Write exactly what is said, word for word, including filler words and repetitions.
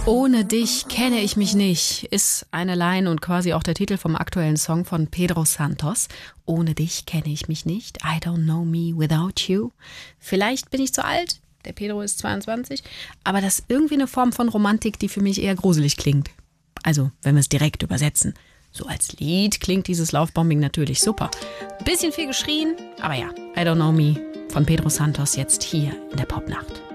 Ohne dich kenne ich mich nicht, ist eine Line und quasi auch der Titel vom aktuellen Song von Pedro Santos. Ohne dich kenne ich mich nicht. I don't know me without you. Vielleicht bin ich zu alt, der Pedro ist zweiundzwanzig, aber das ist irgendwie eine Form von Romantik, die für mich eher gruselig klingt. Also, wenn wir es direkt übersetzen. So als Lied klingt dieses Lovebombing natürlich super. Ein bisschen viel geschrien, aber ja, I don't know me von Pedro Santos jetzt hier in der Popnacht.